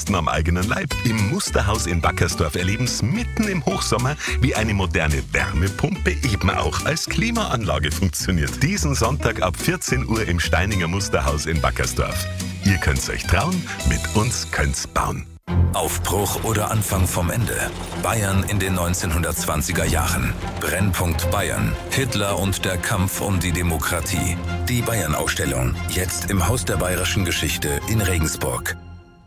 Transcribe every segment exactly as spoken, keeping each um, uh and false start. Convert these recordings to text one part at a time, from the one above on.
Weihnachten am eigenen Leib. Im Musterhaus in Wackersdorf erleben's mitten im Hochsommer, wie eine moderne Wärmepumpe eben auch als Klimaanlage funktioniert. Diesen Sonntag ab vierzehn Uhr im Steininger Musterhaus in Wackersdorf. Ihr könnt's euch trauen, mit uns könnt's bauen. Aufbruch oder Anfang vom Ende. Bayern in den neunzehnhundertzwanziger Jahren. Brennpunkt Bayern. Hitler und der Kampf um die Demokratie. Die Bayern-Ausstellung. Jetzt im Haus der Bayerischen Geschichte in Regensburg.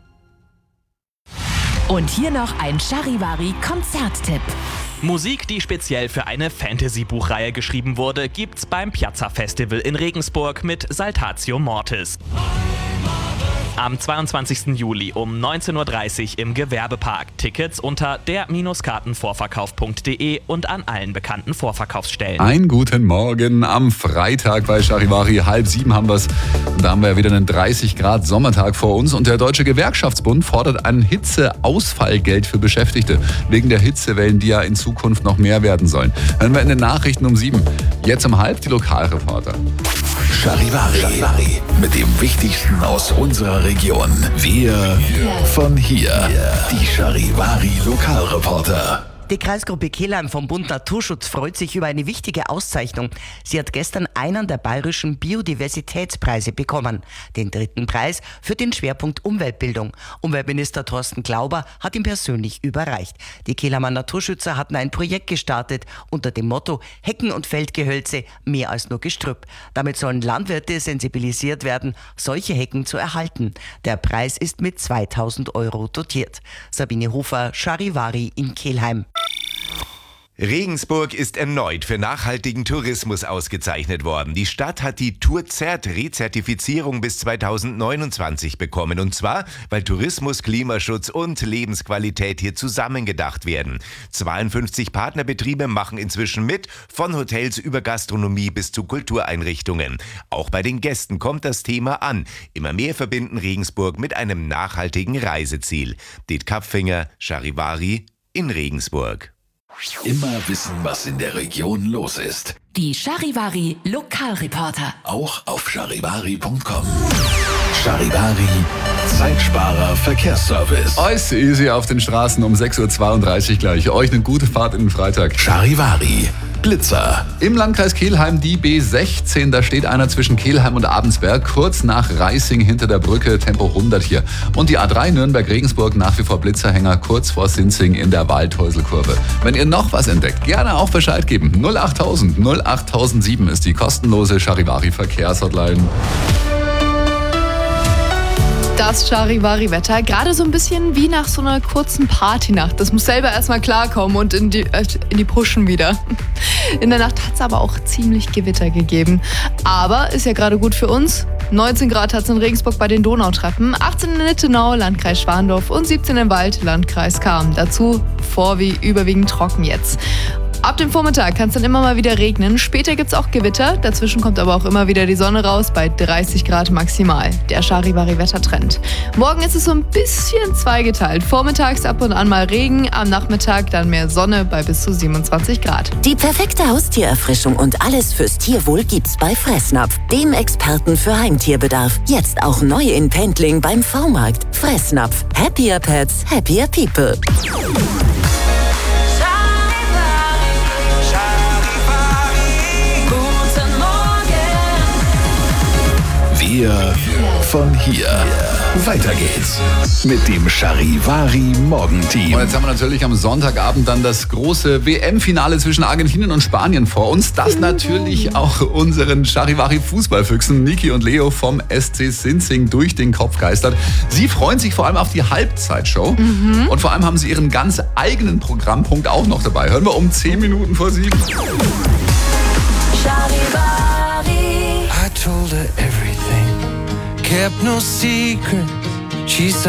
Und hier noch ein Charivari-Konzerttipp. Musik, die speziell für eine Fantasy-Buchreihe geschrieben wurde, gibt's beim Piazza Festival in Regensburg mit Saltatio Mortis. Am zweiundzwanzigsten Juli um neunzehn Uhr dreißig im Gewerbepark. Tickets unter der Kartenvorverkauf punkt de und an allen bekannten Vorverkaufsstellen. Einen guten Morgen am Freitag bei Charivari. Halb sieben haben wir's. Und da haben wir ja wieder einen dreißig Grad Sommertag vor uns. Und der Deutsche Gewerkschaftsbund fordert ein Hitzeausfallgeld für Beschäftigte. Wegen der Hitzewellen, die ja in Zukunft noch mehr werden sollen. Hören wir in den Nachrichten um sieben. Jetzt um halb die Lokalreporter. Charivari. Charivari. Mit dem Wichtigsten aus unserer Region. Wir von hier. Die Charivari Lokalreporter. Die Kreisgruppe Kelheim vom Bund Naturschutz freut sich über eine wichtige Auszeichnung. Sie hat gestern einen der bayerischen Biodiversitätspreise bekommen. Den dritten Preis für den Schwerpunkt Umweltbildung. Umweltminister Thorsten Glauber hat ihn persönlich überreicht. Die Kelheimer Naturschützer hatten ein Projekt gestartet unter dem Motto Hecken und Feldgehölze mehr als nur Gestrüpp. Damit sollen Landwirte sensibilisiert werden, solche Hecken zu erhalten. Der Preis ist mit zweitausend Euro dotiert. Sabine Hofer, Charivari in Kelheim. Regensburg ist erneut für nachhaltigen Tourismus ausgezeichnet worden. Die Stadt hat die Tourzert-Rezertifizierung bis zweitausendneunundzwanzig bekommen. Und zwar, weil Tourismus, Klimaschutz und Lebensqualität hier zusammengedacht werden. zweiundfünfzig Partnerbetriebe machen inzwischen mit, von Hotels über Gastronomie bis zu Kultureinrichtungen. Auch bei den Gästen kommt das Thema an. Immer mehr verbinden Regensburg mit einem nachhaltigen Reiseziel. Det Kapfinger, Charivari in Regensburg. Immer wissen, was in der Region los ist. Die Charivari Lokalreporter. Auch auf charivari punkt com. Charivari, Zeitsparer Verkehrsservice. Alles easy auf den Straßen um sechs Uhr zweiunddreißig gleich. Euch eine gute Fahrt in den Freitag. Charivari, Blitzer. Im Landkreis Kelheim die B sechzehn, da steht einer zwischen Kelheim und Abensberg, kurz nach Reising hinter der Brücke, Tempo hundert hier. Und die A drei Nürnberg-Regensburg nach wie vor Blitzerhänger, kurz vor Sinzing in der Waldhäuselkurve. Wenn ihr noch was entdeckt, gerne auch Bescheid geben. null achttausend null achttausendsieben ist die kostenlose Charivari Verkehrshotline. Das Charivari-Wetter, gerade so ein bisschen wie nach so einer kurzen Partynacht. Das muss selber erstmal klarkommen und in die, äh, in die Puschen wieder. In der Nacht hat es aber auch ziemlich Gewitter gegeben. Aber ist ja gerade gut für uns. neunzehn Grad hat es in Regensburg bei den Donautreppen, achtzehn in Nittenau, Landkreis Schwandorf und siebzehn im Wald, Landkreis Cham. Dazu vor wie überwiegend trocken jetzt. Ab dem Vormittag kann es dann immer mal wieder regnen. Später gibt es auch Gewitter. Dazwischen kommt aber auch immer wieder die Sonne raus bei dreißig Grad maximal. Der Charivari-Wettertrend. Morgen ist es so ein bisschen zweigeteilt. Vormittags ab und an mal Regen, am Nachmittag dann mehr Sonne bei bis zu siebenundzwanzig Grad. Die perfekte Haustiererfrischung und alles fürs Tierwohl gibt's bei Fressnapf, dem Experten für Heimtierbedarf. Jetzt auch neu in Pendling beim V-Markt. Fressnapf. Happier Pets, happier People. Wir von hier. Weiter geht's mit dem Charivari Morgenteam. Und jetzt haben wir natürlich am Sonntagabend dann das große W M-Finale zwischen Argentinien und Spanien vor uns. Das natürlich auch unseren Charivari Fußballfüchsen Niki und Leo vom S C Sinzing durch den Kopf geistert. Sie freuen sich vor allem auf die Halbzeitshow. Mhm. Und vor allem haben sie ihren ganz eigenen Programmpunkt auch noch dabei. Hören wir um zehn Minuten vor sieben. I told her everything, kept no secret. She said